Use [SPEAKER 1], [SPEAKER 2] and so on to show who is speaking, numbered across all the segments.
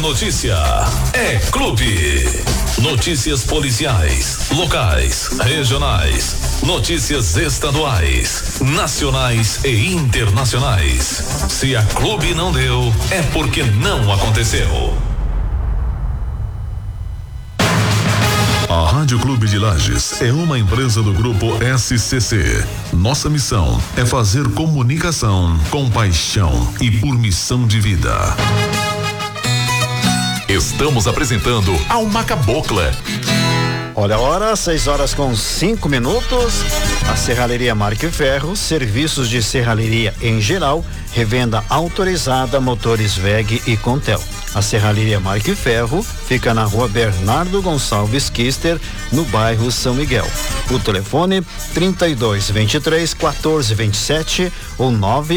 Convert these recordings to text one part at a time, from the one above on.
[SPEAKER 1] notícia é Clube. Notícias policiais, locais, regionais, notícias estaduais, nacionais e internacionais. Se a Clube não deu, é porque não aconteceu. A Rádio Clube de Lages é uma empresa do grupo SCC. Nossa missão é fazer comunicação com paixão e por missão de vida. Estamos apresentando Alma Cabocla.
[SPEAKER 2] Olha a hora, 6:05. A Serralheria Marque Ferro, serviços de serralheria em geral, revenda autorizada, motores WEG e Contel. A Serralheria Marque Ferro fica na rua Bernardo Gonçalves Kister, no bairro São Miguel. O telefone 3223-1427 ou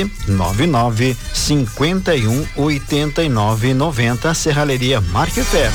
[SPEAKER 2] 999-518990. Serralheria Marque Ferro.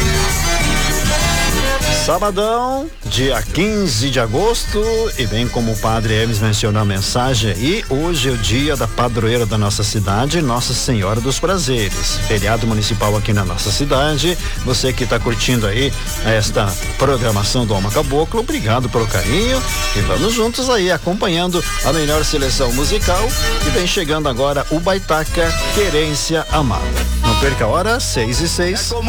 [SPEAKER 2] Sabadão, dia 15 de agosto, e bem como o Padre Hermes mencionou a mensagem aí, hoje é o dia da padroeira da nossa cidade, Nossa Senhora dos Prazeres. Feriado municipal aqui na nossa cidade. Você que está curtindo aí esta programação do Alma Caboclo, obrigado pelo carinho e vamos juntos aí acompanhando a melhor seleção musical. E vem chegando agora o Baitaca Querência Amada. Não perca a hora, 6:06.